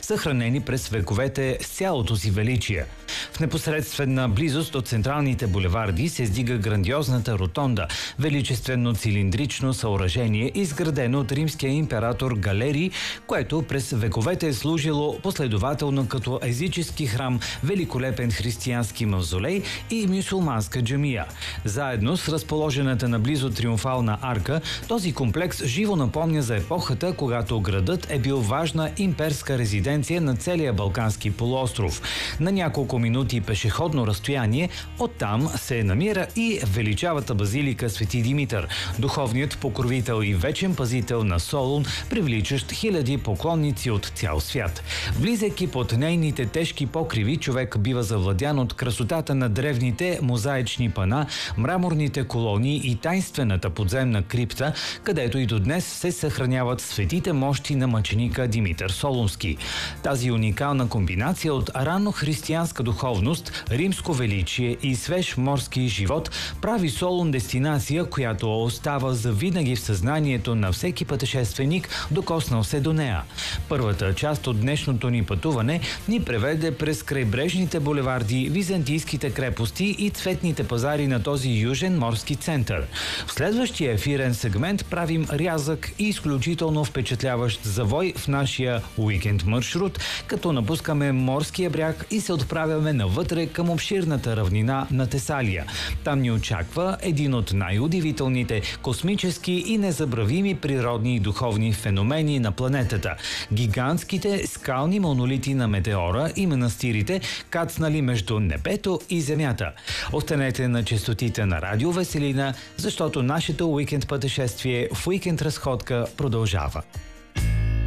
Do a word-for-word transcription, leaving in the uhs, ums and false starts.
съхранени през вековете с цялото си величие. В непосредствена близост от централните булеварди се издига грандиозната ротонда, величествено цилиндрично съоръжение, изградено от римския император Галерий, което през вековете е служило последователно като езически храм, великолепен християнски мавзолей и мюсюлманска джамия. Заедно с разположената наблизо триумфална арка, този комплекс живо напомня за епохата, когато градът е бил важна имперска резиденция на целия Балкански полуостров. На няколко минути пешеходно разстояние оттам се намира и величавата базилика Свети Димитър, духовният покровител и вечен пазител на Солун, привличащ хиляди поклонници от цял свят. Влизайки под нейните тежки покриви, човек бива завладян от красотата на древните мозаични пана, мраморните колони и тайнствената подземна крипта, където и до днес се съхраняват светите мощи на мъченика Димитър Солунски. Тази уникална комбинация от ранно християнска духовност, римско величие и свеж морски живот прави Солун дестинация, която остава завинаги в съзнанието на всеки пътешественик, докоснал се до нея. Първата част от днешното ни пътуване ни преведе през крайбрежните булеварди, византийските крепости и цветните пазари на този южен морски център. В следващия ефирен сегмент правим рязък и изключително впечатляващ завой в нашия уикенд маршрут, като напускаме морския бряг и се отправяме навътре към обширната равнина на Тесалия. Там ни очаква един от най-удивителните космически и незабравими природни и духовни феномени на планетата – гигантските скални монолити на метеора и манастирите, кацнали между небето и земята. Останете на честотите на Радио Веселина, защото нашето уикенд пътешествие в уикенд разходка продължава.